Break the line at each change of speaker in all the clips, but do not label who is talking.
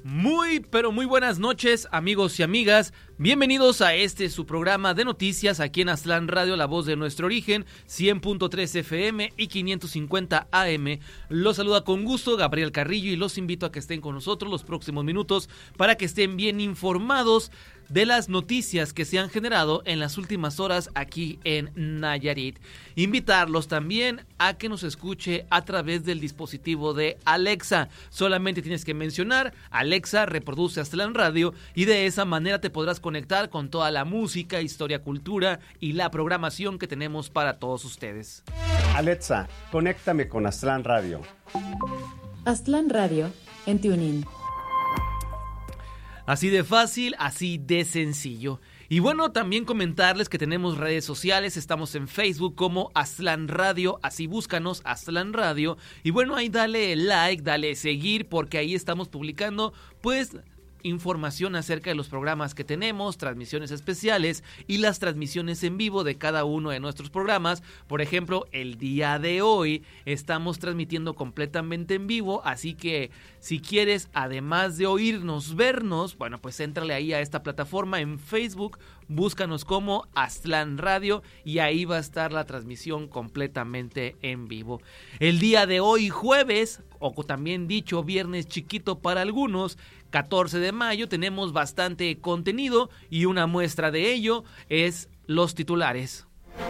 Muy, pero muy buenas noches, amigos y amigas. Bienvenidos a su programa de noticias aquí en Aztlán Radio, la voz de nuestro origen, 100.3 FM y 550 AM. Los saluda con gusto Gabriel Carrillo y los invito a que estén con nosotros los próximos minutos para que estén bien informados de las noticias que se han generado en las últimas horas aquí en Nayarit. Invitarlos también a que nos escuche a través del dispositivo de Alexa. Solamente tienes que mencionar Alexa, reproduce Aztlán Radio y de esa manera te podrás conectar con toda la música, historia, cultura y la programación que tenemos para todos ustedes.
Alexa, conéctame con Aztlán Radio.
Aztlán Radio en TuneIn.
Así de fácil, así de sencillo. Y bueno, también comentarles que tenemos redes sociales, estamos en Facebook como Aztlán Radio, así búscanos Aztlán Radio. Y bueno, ahí dale like, dale seguir, porque ahí estamos publicando pues información acerca de los programas que tenemos, transmisiones especiales y las transmisiones en vivo de cada uno de nuestros programas. Por ejemplo, el día de hoy estamos transmitiendo completamente en vivo, así que si quieres, además de oírnos, vernos, bueno, pues éntrale ahí a esta plataforma en Facebook, búscanos como Aztlán Radio y ahí va a estar la transmisión completamente en vivo. El día de hoy, jueves, o también dicho viernes chiquito para algunos, 14 de mayo, tenemos bastante contenido y una muestra de ello es los titulares.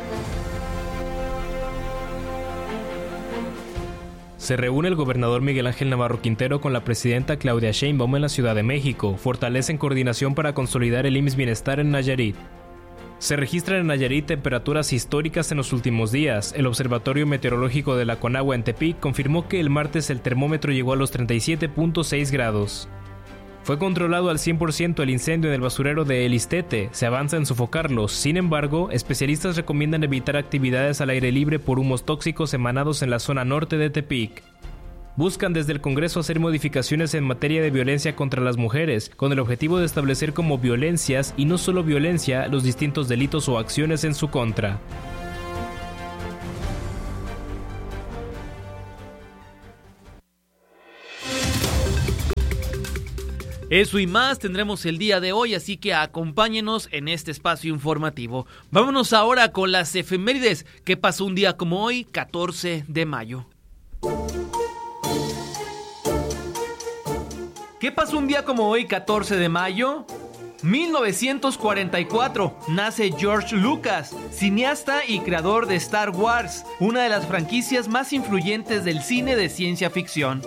Se reúne el gobernador Miguel Ángel Navarro Quintero con la presidenta Claudia Sheinbaum en la Ciudad de México. Fortalecen coordinación para consolidar el IMSS Bienestar en Nayarit. Se registran en Nayarit temperaturas históricas en los últimos días. El Observatorio Meteorológico de la Conagua en Tepic confirmó que el martes el termómetro llegó a los 37.6 grados. Fue controlado al 100% el incendio en el basurero de El Ixtete. Se avanza en sofocarlos. Sin embargo, especialistas recomiendan evitar actividades al aire libre por humos tóxicos emanados en la zona norte de Tepic. Buscan desde el Congreso hacer modificaciones en materia de violencia contra las mujeres, con el objetivo de establecer como violencias, y no solo violencia, los distintos delitos o acciones en su contra.
Eso y más tendremos el día de hoy, así que acompáñenos en este espacio informativo. Vámonos ahora con las efemérides. ¿Qué pasó un día como hoy, 14 de mayo? ¿Qué pasó un día como hoy, 14 de mayo? 1944, nace George Lucas, cineasta y creador de Star Wars, una de las franquicias más influyentes del cine de ciencia ficción.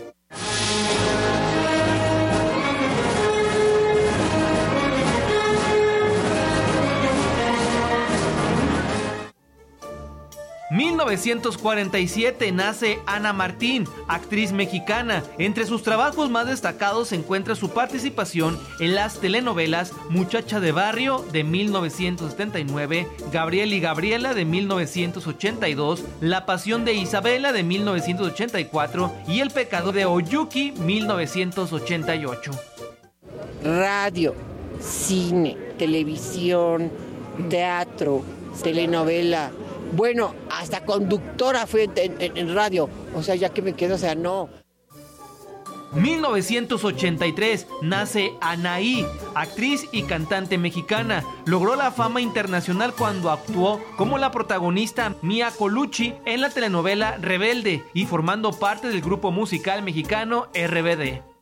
1947 nace Ana Martín, actriz mexicana. Entre sus trabajos más destacados se encuentra su participación en las telenovelas Muchacha de Barrio de 1979, Gabriel y Gabriela de 1982, La Pasión de Isabela de 1984 y El Pecado de Oyuki 1988.
Radio, cine, televisión, teatro, telenovela. Bueno, hasta conductora fue en radio. O sea, ya que me quedo, o sea, no.
1983 nace Anaí, actriz y cantante mexicana. Logró la fama internacional cuando actuó como la protagonista Mia Colucci en la telenovela Rebelde y formando parte del grupo musical mexicano RBD.